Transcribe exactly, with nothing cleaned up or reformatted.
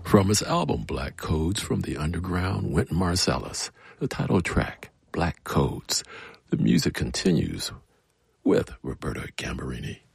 From his album Black Codes from the Underground, Wynton Marsalis, the title track, Black Codes. The music continues with Roberto Gambarini.